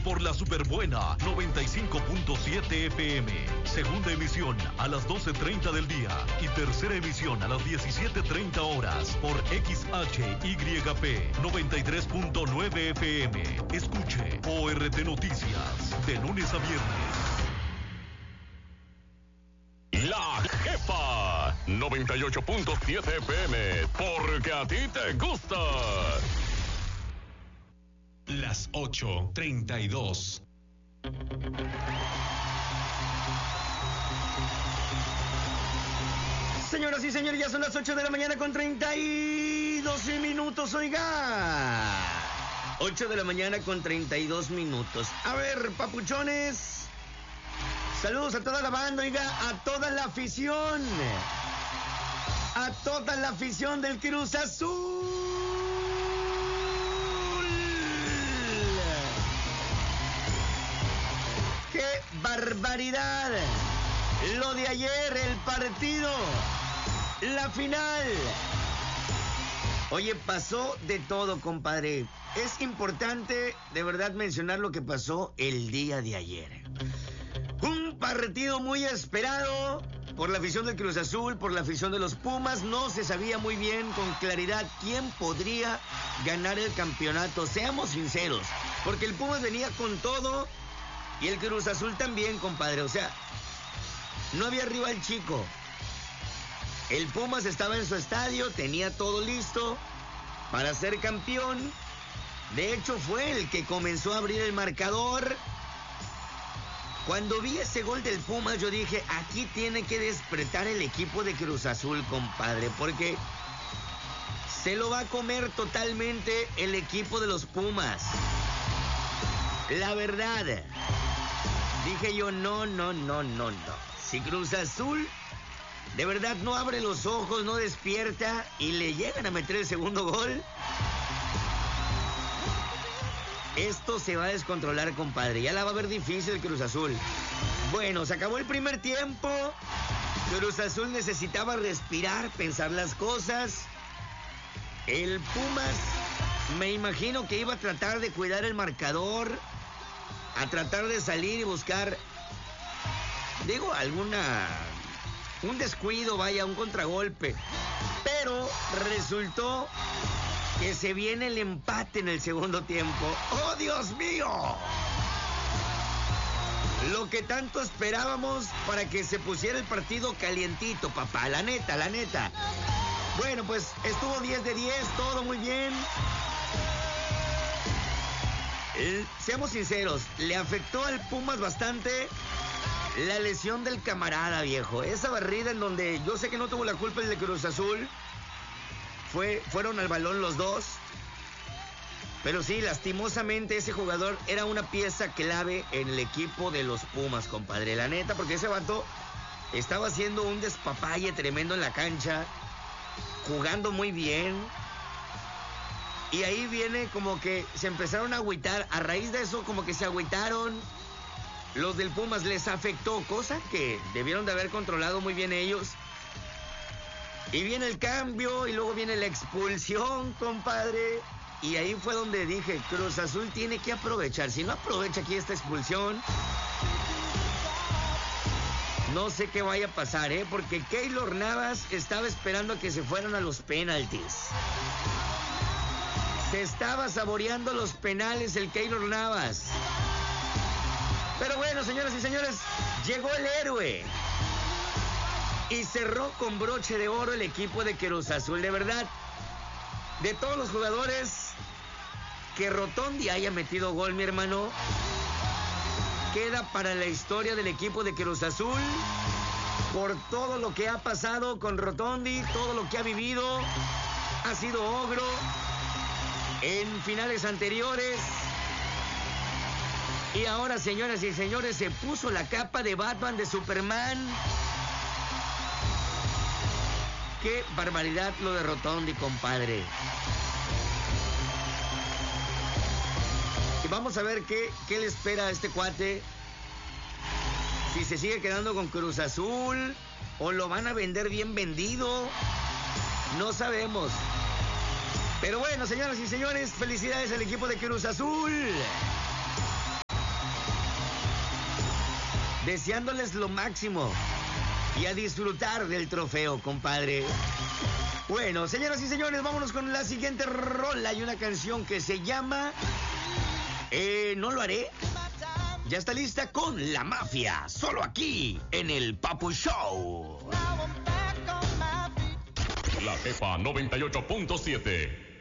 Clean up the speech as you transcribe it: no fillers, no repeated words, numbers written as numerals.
por la superbuena 95.7 FM. Segunda emisión a las 12:30 del día y tercera emisión a las 17:30 horas por XHYP 93.9 FM. Escuche ORT Noticias de lunes a viernes. La Jefa 98.7 FM, porque a ti te gusta. Las 8:32. Señoras y señores, ya son las 8 de la mañana con 32 minutos, oiga. 8 de la mañana con 32 minutos. A ver, papuchones. Saludos a toda la banda, oiga, a toda la afición. A toda la afición del Cruz Azul. ¡Qué barbaridad! Lo de ayer, el partido, la final. Oye, pasó de todo, compadre. Es importante de verdad mencionar lo que pasó el día de ayer. Un partido muy esperado por la afición del Cruz Azul, por la afición de los Pumas. No se sabía muy bien con claridad quién podría ganar el campeonato. Seamos sinceros, porque el Pumas venía con todo y el Cruz Azul también, compadre. O sea, no había rival chico. El Pumas estaba en su estadio, tenía todo listo para ser campeón. De hecho, fue el que comenzó a abrir el marcador. Cuando vi ese gol del Pumas, yo dije, aquí tiene que despertar el equipo de Cruz Azul, compadre, porque se lo va a comer totalmente el equipo de los Pumas. La verdad, dije yo, no. Si Cruz Azul de verdad no abre los ojos, no despierta y le llegan a meter el segundo gol, esto se va a descontrolar, compadre. Ya la va a ver difícil Cruz Azul. Bueno, se acabó el primer tiempo. Cruz Azul necesitaba respirar, pensar las cosas. El Pumas, me imagino que iba a tratar de cuidar el marcador, a tratar de salir y buscar, digo, un descuido, vaya, un contragolpe. Pero resultó que se viene el empate en el segundo tiempo. ¡Oh, Dios mío! Lo que tanto esperábamos para que se pusiera el partido calientito, papá. La neta. Bueno, pues estuvo 10 de 10, todo muy bien. Seamos sinceros, le afectó al Pumas bastante la lesión del camarada, viejo. Esa barrida en donde yo sé que no tuvo la culpa el de Cruz Azul. Fueron al balón los dos. Pero sí, lastimosamente ese jugador era una pieza clave en el equipo de los Pumas, compadre. La neta, porque ese vato estaba haciendo un despapalle tremendo en la cancha, jugando muy bien. Y ahí viene como que se empezaron a agüitar. A raíz de eso como que se agüitaron. Los del Pumas les afectó, cosa que debieron de haber controlado muy bien ellos. Y viene el cambio y luego viene la expulsión, compadre. Y ahí fue donde dije, Cruz Azul tiene que aprovechar. Si no aprovecha aquí esta expulsión, no sé qué vaya a pasar, porque Keylor Navas estaba esperando a que se fueran a los penaltis. Se estaba saboreando los penales el Keylor Navas. Pero bueno, señoras y señores, llegó el héroe. Y cerró con broche de oro el equipo de Cruz Azul. De verdad, de todos los jugadores, que Rotondi haya metido gol, mi hermano, queda para la historia del equipo de Cruz Azul. Por todo lo que ha pasado con Rotondi, todo lo que ha vivido, ha sido ogro en finales anteriores. Y ahora, señoras y señores, se puso la capa de Batman, de Superman. Qué barbaridad lo de Rotondi, compadre. Y vamos a ver qué le espera a este cuate. Si se sigue quedando con Cruz Azul o lo van a vender bien vendido. No sabemos. Pero bueno, señoras y señores, felicidades al equipo de Cruz Azul. deseándoles lo máximo y a disfrutar del trofeo, compadre. Bueno, señoras y señores, vámonos con la siguiente rola. Hay una canción que se llama No lo haré. Ya está lista con La Mafia, solo aquí en el Papu Show. La Jefa 98.7.